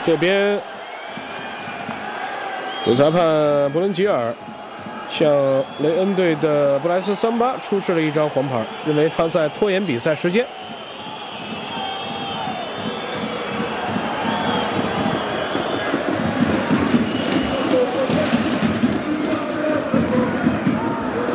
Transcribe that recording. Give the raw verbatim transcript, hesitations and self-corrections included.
这边主裁判布伦吉尔向雷恩队的布莱斯桑巴出示了一张黄牌，认为他在拖延比赛时间。